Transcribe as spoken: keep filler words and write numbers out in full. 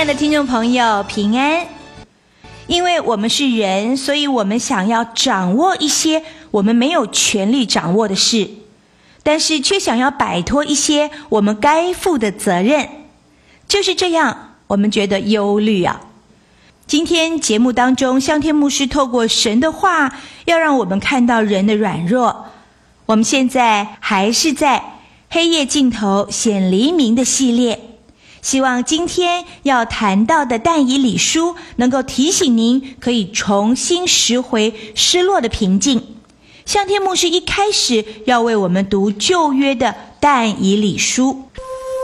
爱的听众朋友，平安。因为我们是人，所以我们想要掌握一些我们没有权利掌握的事，但是却想要摆脱一些我们该负的责任。就是这样，我们觉得忧虑啊。今天节目当中，香天牧师透过神的话，要让我们看到人的软弱。我们现在还是在黑夜尽头显黎明的系列，希望今天要谈到的但以理书能够提醒您可以重新拾回失落的平静。香天牧师一开始要为我们读旧约的但以理书。